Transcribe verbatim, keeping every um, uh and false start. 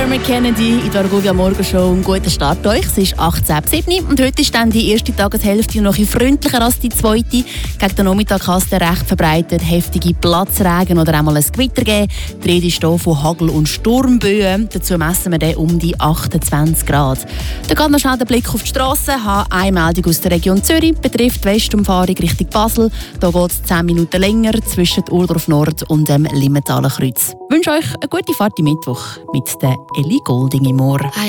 Dermot Kennedy in der Argovia Morgenshow. Einen guten Start euch. Es ist achtzehn Uhr sieben und heute ist dann die erste Tageshälfte noch ein freundlicher als die zweite. Gegen den Nachmittag kann es recht verbreitet heftige Platzregen oder einmal ein Gewitter geben. Die Rede ist hier von Hagel- und Sturmböen. Dazu messen wir dann um die achtundzwanzig Grad. Dann geht noch schnell der Blick auf die Straße. Ich habe eine Meldung aus der Region Zürich, betrifft die Westumfahrung Richtung Basel. Da geht es zehn Minuten länger zwischen Urdorf Nord und dem Limmentaler Kreuz. Ich wünsche euch eine gute Fahrt am Mittwoch mit der Elli Golding im Ohr.